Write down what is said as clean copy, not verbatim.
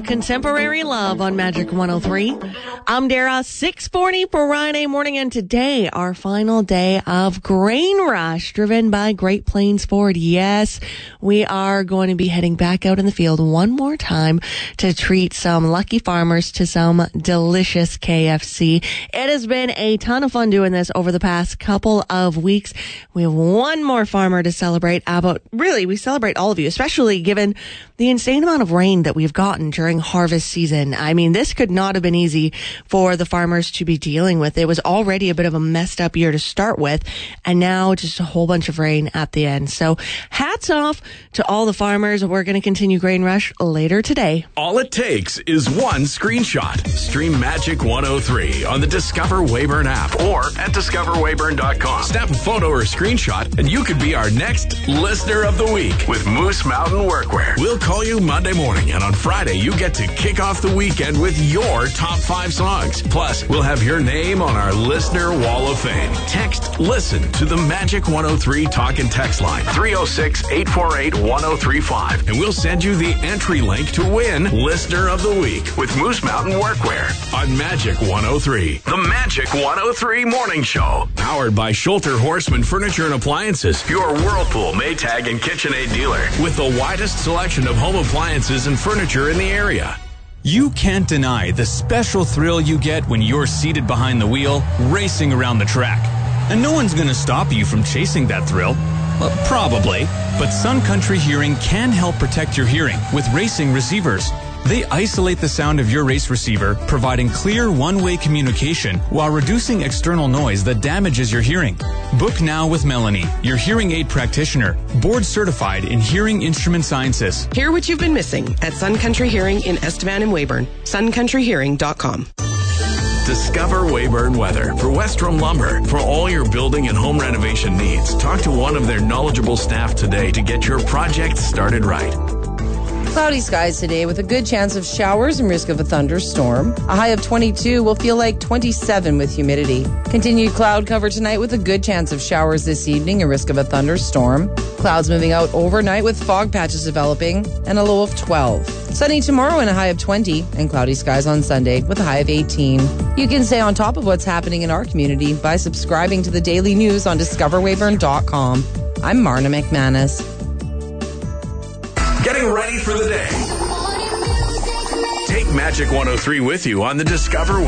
Contemporary Love on Magic 103. I'm Dara, 6:40 Friday morning, and today our final day of Grain Rush, driven by Great Plains Ford. Yes, we are going to be heading back out in the field one more time to treat some lucky farmers to some delicious KFC. It has been a ton of fun doing this over the past couple of weeks. We have one more farmer to celebrate, but really, we celebrate all of you, especially given the insane amount of rain that we've gotten during harvest season. I mean, this could not have been easy for the farmers to be dealing with. It was already a bit of a messed up year to start with, and now just a whole bunch of rain at the end. So hats off to all the farmers. We're going to continue Grain Rush later today. All it takes is one screenshot. Stream Magic 103 on the Discover Weyburn app or at discoverweyburn.com. Snap a photo or screenshot and you could be our next Listener of the Week with Moose Mountain Workwear. We'll call you Monday morning, and on Friday you get to kick off the weekend with your top 5 songs. Plus, we'll have your name on our Listener Wall of Fame. Text LISTEN to the Magic 103 talk and text line 306-848-1035, and we'll send you the entry link to win Listener of the Week with Moose Mountain Workwear on Magic 103. The Magic 103 Morning Show, powered by Schulter Horseman Furniture and Appliances, your Whirlpool, Maytag, and KitchenAid dealer with the widest selection of home appliances and furniture in the area. You can't deny the special thrill you get when you're seated behind the wheel, racing around the track. And no one's going to stop you from chasing that thrill. Well, probably. But Sun Country Hearing can help protect your hearing with racing receivers. They isolate the sound of your race receiver, providing clear one-way communication while reducing external noise that damages your hearing. Book now with Melanie, your hearing aid practitioner, board certified in hearing instrument sciences. Hear what you've been missing at Sun Country Hearing in Estevan and Weyburn. suncountryhearing.com. Discover Weyburn Weather for Westrom Lumber. For all your building and home renovation needs, talk to one of their knowledgeable staff today to get your project started right. Cloudy skies today with a good chance of showers and risk of a thunderstorm. A high of 22 will feel like 27 with humidity. Continued cloud cover tonight with a good chance of showers this evening and risk of a thunderstorm. Clouds moving out overnight with fog patches developing and a low of 12. Sunny tomorrow and a high of 20 and cloudy skies on Sunday with a high of 18. You can stay on top of what's happening in our community by subscribing to the daily news on discoverweyburn.com. I'm Marna McManus. Getting ready for the day. Take Magic 103 with you on the Discover